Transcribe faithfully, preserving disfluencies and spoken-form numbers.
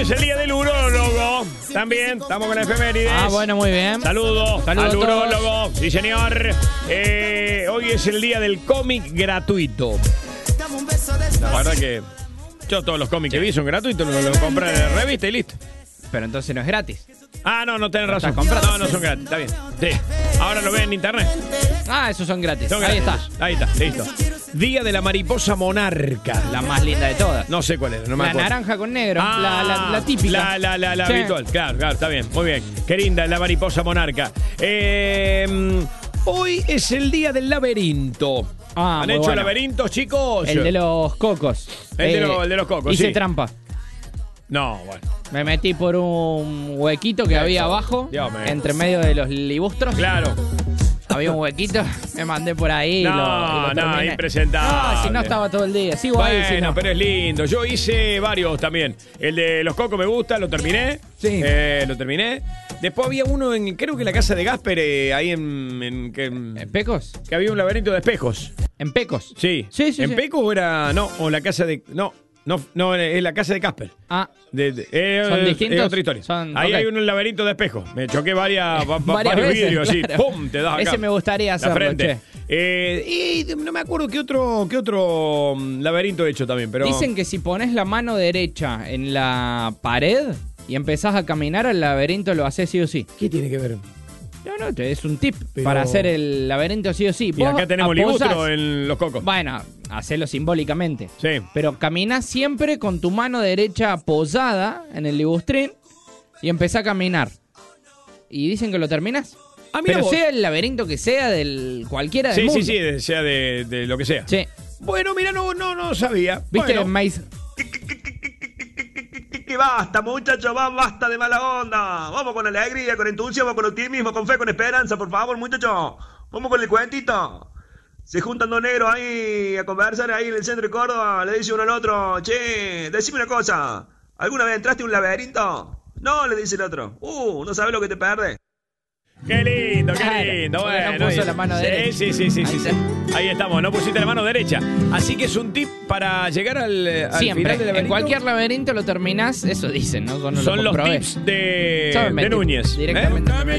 es el día del urólogo. También estamos con efemérides. Ah, bueno, muy bien. Saludos, Saludos al a todos. urólogo. Sí, señor. Eh, hoy es el día del cómic gratuito. La verdad que yo todos los cómics que vi son gratuitos. Los lo compré en la revista y listo. Pero entonces no es gratis. Ah, no, no tenés razón. ¿Estás comprando? No, no son gratis. Está bien. Sí. Ahora lo ven en internet. Ah, esos son gratis. Son Ahí gratis. está. Ahí está, listo. Día de la mariposa monarca. La más linda de todas. No sé cuál era, no me La acuerdo. naranja con negro. Ah, la, la, la típica. La, la, la, la Sí. habitual. Claro, claro, está bien. Muy bien. Qué linda, la mariposa monarca. Eh, hoy es el día del laberinto. Ah, ¿Han muy hecho bueno. laberintos, chicos? El de los cocos. El de lo- el de los cocos, Hice sí. trampa. No, bueno. Me metí por un huequito que había abajo, Dios mío. entre medio de los libustros. Claro. Había un huequito, me mandé por ahí. y No, lo, y lo no, terminé. impresentable. No, si no estaba todo el día. Sigo ahí, si Bueno, no. pero es lindo. Yo hice varios también. El de los cocos me gusta, lo terminé. Sí. Eh, lo terminé. Después había uno en, creo que en la casa de Gasper, eh, ahí en, en- que, ¿En Pecos? que había un laberinto de espejos. ¿En Pecos? Sí. Sí, sí, ¿En sí. Pecos o era, no, o la casa de, no, no, no, es la casa de Casper. Ah, De- de- eh, ¿Son es- distintos? Es otra historia. Son- Ahí ok. hay un laberinto de espejos. Me choqué varias, va- va- Varias varios veces, vidrios así. claro. ¡Pum! Te das acá. Ese me gustaría La hacerlo, frente. che. Eh, y no me acuerdo qué otro, qué otro mm, laberinto he hecho también, pero. dicen que si pones la mano derecha en la pared y empezás a caminar al laberinto, lo haces sí o sí. ¿Qué tiene que ver? No, no, te- es un tip Pero- para hacer el laberinto sí o sí. Y Vos acá tenemos aposás- libustro en los cocos. Bueno, hacelo simbólicamente. Sí. Pero caminás siempre con tu mano derecha apoyada en el libustrín y empezá a caminar. Y dicen que lo terminás. Ah, mira Pero vos. sea el laberinto que sea, del cualquiera del Sí, mundo. sí, sí, de- sea de, de lo que sea. Sí. Bueno, mira, no, no, no sabía. ¿Viste Bueno. el maíz? Que basta, muchachos, va, basta de mala onda. Vamos con alegría, con entusiasmo, con optimismo, con fe, con esperanza, por favor, muchachos. Vamos con el cuentito. Se juntan dos negros ahí a conversar ahí en el centro de Córdoba. Le dice uno al otro, che, decime una cosa. ¿Alguna vez entraste a un laberinto? No, le dice el otro. Uh, no sabes lo que te perdés. Qué lindo, qué Claro, lindo. porque no Bueno, puso sí. la mano Sí, derecha. Sí, sí, sí, sí, Ahí sí. está. Ahí estamos, no pusiste la mano derecha. Así que es un tip para llegar al, al Siempre. final del laberinto. En cualquier laberinto lo terminás, eso dicen, ¿no? Yo no lo Son los comprobé. tips de, Yo me de metí Núñez. ¿eh? directamente.